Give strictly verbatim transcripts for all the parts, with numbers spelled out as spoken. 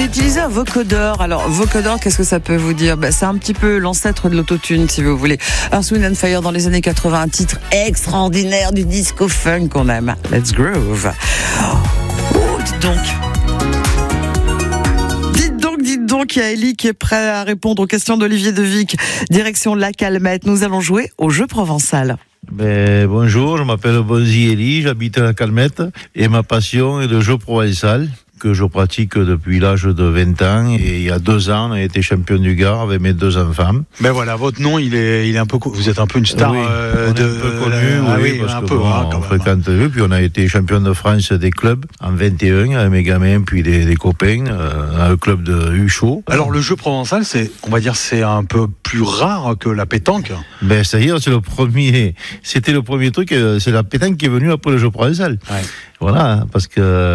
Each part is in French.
utilisé un vocodeur. Alors, vocodeur, qu'est-ce que ça peut vous dire? Ben, c'est un petit peu l'ancêtre de l'autotune, si vous voulez. Earth, Wind and Fire dans les années quatre-vingts, un titre extraordinaire du disco funk qu'on aime. Let's groove. Oh, dites donc. Dites donc, dites donc, il y a Ellie qui est prêt à répondre aux questions d'Olivier Devic. Direction La Calmette. Nous allons jouer au jeu provençal. Ben, bonjour, je m'appelle Bonzi Elie, j'habite à La Calmette et ma passion est le jeu provençal que je pratique depuis l'âge de vingt ans, et il y a deux ans, on a été champion du Gard avec mes deux enfants. Ben voilà, votre nom, il est, il est un peu, vous êtes un peu une star. Oui, euh, on de, est un peu connu, euh, oui, oui, parce un que peu, bon, hein, quand on même. fréquente eux, puis on a été champion de France des clubs en vingt et un avec mes gamins, puis des, des copains, euh, un club de Huchot. Alors le jeu provençal, c'est, on va dire, c'est un peu plus rare que la pétanque. Ben, c'est-à-dire, c'est le premier, c'était le premier truc, c'est la pétanque qui est venue après le jeu provençal. Ouais. Voilà, parce que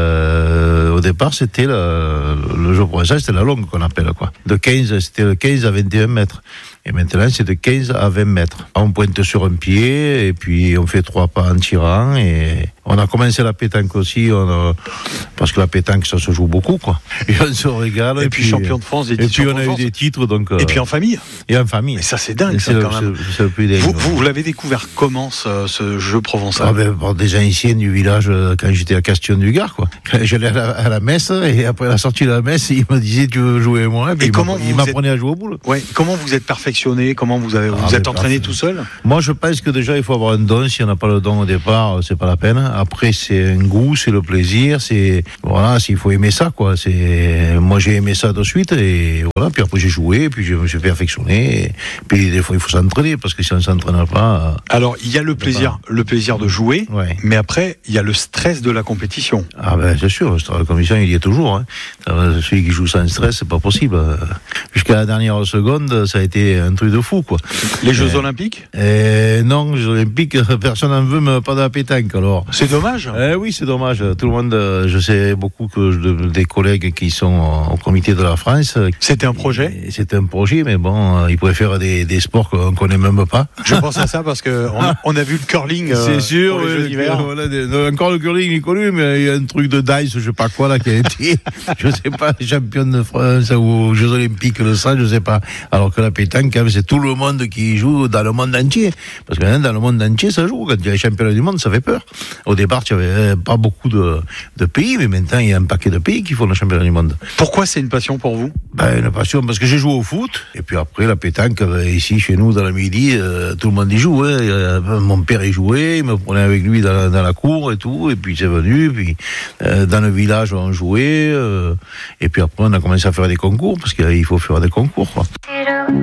euh, au départ c'était le, le jeu provençal, c'était la longue qu'on appelle quoi. De quinze, c'était le quinze à vingt et un mètres. Et maintenant c'est de quinze à vingt mètres. On pointe sur un pied et puis on fait trois pas en tirant. Et on a commencé la pétanque aussi, on a, parce que la pétanque ça se joue beaucoup quoi. Et on se régale. Et, et puis, puis champion de France, des Et puis on a de eu France. des titres donc. Euh, Et puis en famille. Et en famille. Mais ça c'est dingue, ça, c'est quand le, même. C'est, c'est le plus dingue. Vous, vous, vous l'avez découvert comment ce, ce jeu provençal? Ah ben, par des anciens du village euh, quand j'étais à Castillon du Gard quoi. Quand j'allais à la, à la messe et après la sortie de la messe, il me disait tu veux jouer avec moi et, puis Et il comment m'apprenait, il vous m'apprenait êtes... à jouer au boule. Ouais. Comment vous êtes perfectionné? Comment vous avez, vous Ah, êtes mais entraîné parfait. tout seul? Moi je pense que déjà il faut avoir un don. Si on n'a pas le don au départ, c'est pas la peine. Après c'est un goût, c'est le plaisir, c'est voilà, s'il faut aimer ça quoi. C'est moi j'ai aimé ça de suite et voilà. Puis après j'ai joué, puis je me suis perfectionné. Et puis des fois il faut s'entraîner parce que si on s'entraîne pas. Alors il y a le plaisir, pas... le plaisir de jouer, ouais. Mais après il y a le stress de la compétition. Ah ben c'est sûr, la commission il y est toujours. Hein. Celui qui joue sans stress, c'est pas possible. Jusqu'à la dernière seconde, ça a été un truc de fou quoi. Les Jeux euh, Olympiques? euh, Non, les Jeux Olympiques, personne n'en veut, mais pas de la pétanque alors. C'est dommage. Euh, oui, c'est dommage. Tout le monde, je sais beaucoup que de, des collègues qui sont au comité de la France. C'était un projet. C'était un projet, mais bon, ils pourraient faire des, des sports qu'on connaît même pas. Je pense à ça parce que on a, on a vu le curling. C'est euh, sûr. Pour les Jeux d'hiver. Voilà, des, encore le curling il est connu, mais il y a un truc de dice, je sais pas quoi là qui a été, je sais pas, champion de France ou aux Jeux Olympiques le sang, je sais pas. Alors que la pétanque, c'est tout le monde qui joue dans le monde entier. Parce que maintenant, dans le monde entier, ça joue. Quand il y a les championnats du monde, ça fait peur. Au départ, il n'y avait pas beaucoup de, de pays, mais maintenant, il y a un paquet de pays qui font le championnat du monde. Pourquoi c'est une passion pour vous? Ben, une passion, parce que j'ai joué au foot, et puis après, la pétanque, ici, chez nous, dans la midi, euh, tout le monde y joue. Hein. Mon père y jouait, il me prenait avec lui dans la, dans la cour et tout, et puis c'est venu, puis euh, dans le village, on jouait, euh, et puis après, on a commencé à faire des concours, parce qu'il faut faire des concours, quoi.